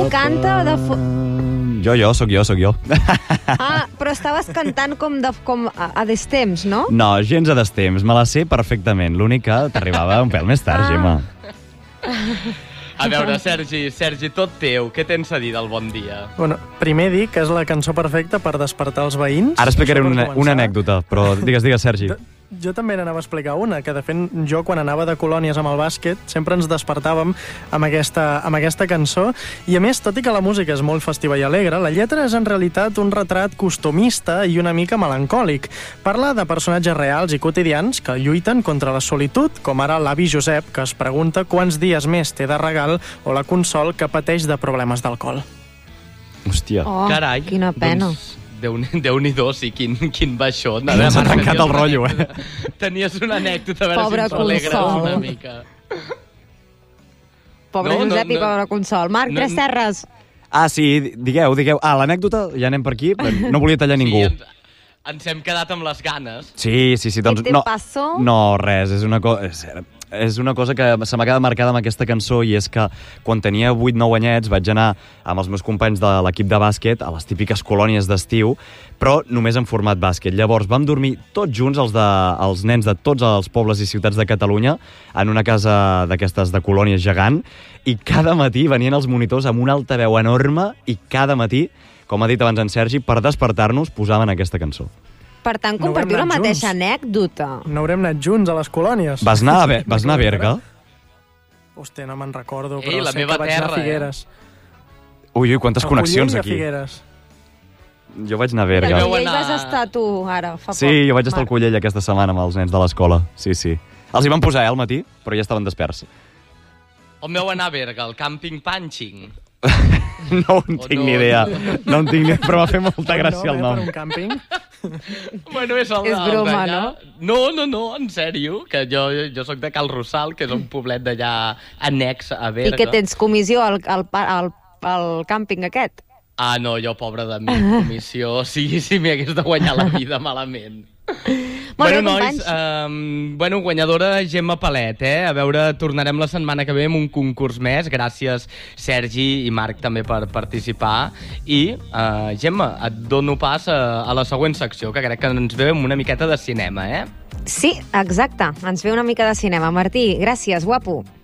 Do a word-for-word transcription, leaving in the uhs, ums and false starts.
canta de... Fo... Jo, jo, sóc jo, sóc jo. Ah, però estaves cantant com, de, com a, a destemps, no? No, gens a destemps, me la sé perfectament. L'únic que t'arribava un pèl més tard, Ah. Gemma. A veure, Sergi, Sergi, tot teu. Què tens a dir del bon dia? Bueno, primer dic que és la cançó perfecta per despertar els veïns. Ara explicaré Això per una, començar. una anècdota, però digues, digues, Sergi. Jo, jo també n'anava a explicar una, que de fet jo quan anava de colònies amb el bàsquet sempre ens despertàvem amb aquesta, amb aquesta cançó, i a més, tot i que la música és molt festiva i alegre, la lletra és en realitat un retrat costumista i una mica melancòlic. Parla de personatges reals i quotidians que lluiten contra la solitud, com ara l'avi Josep, que es pregunta quants dies més té de regal, o la Consol, que pateix de problemes d'alcohol. Hòstia. Oh, Carai, quina pena. Doncs, Déu-n'hi-do, sí, quin, quin baixó. A Ens ha Marc, trencat tenies el rotllo, una eh? anècdota- Tenies una anècdota, a veure Pobre si ens alegres Consol. una mica. Pobre No, no, Josep i no. pobre Consol. Marc, No, Tres no. Serres. Ah, sí, digueu, digueu. Ah, l'anècdota, ja anem per aquí. No volia tallar ningú. Sí, ens, ens hem quedat amb les ganes. Sí, sí, sí. Doncs, Què te no, passó? no, res, és una, co és, és una cosa que se m'ha quedat marcada amb aquesta cançó, i és que quan tenia vuit nou anyets vaig anar amb els meus companys de l'equip de bàsquet a les típiques colònies d'estiu, però només en format bàsquet. Llavors vam dormir tots junts, els, de, els nens de tots els pobles i ciutats de Catalunya, en una casa d'aquestes de colònies gegant, i cada matí venien els monitors amb una altaveu enorme i cada matí, com ha dit abans en Sergi, per despertar-nos posaven aquesta cançó. Per tant, No compartiu la haurem anat mateixa junts. anècdota. No haurem anat junts a les colònies. Vas anar a, Be vas anar a Berga? Hòstia, no me'n recordo, Ei, però la sé meva que vaig anar terra, a Figueres. Ui, ui, quantes A connexions Cullell i a aquí. Figueres. Jo vaig anar a I Berga. al Vau Cullell anar- vas estar tu, ara, fa Sí, poc. jo vaig estar al Marc. Cullell aquesta setmana amb els nens de l'escola. Sí, sí. Els hi van posar, eh, al matí, però ja estaven desperts. El meu anar a Berga, el Camping Punching. No en O tinc no? ni idea. No en tinc ni idea, però m'ha fet molta gràcia el no, nom. eh, per un càmping. Bueno, és el, És el broma, d'allà. No, no, no, en sèrio, que jo, jo sóc de Cal Rossal, que és un poblet d'allà annex a I Berga. que tens comissió al, al, pa- al, al càmping aquest? Ah, no, jo, pobre de mi, comissió, sí, sí, m'hi hagués de guanyar la vida malament. Molt bueno, bé, nois, companys. um, bueno, guanyadora Gemma Palet, eh? A veure, tornarem la setmana que ve amb un concurs més. Gràcies, Sergi i Marc, també per participar. I, uh, Gemma, et dono pas a, a la següent secció, que crec que ens ve amb una miqueta de cinema, eh? Sí, exacte. Ens ve una mica de cinema. Martí, gràcies, guapo.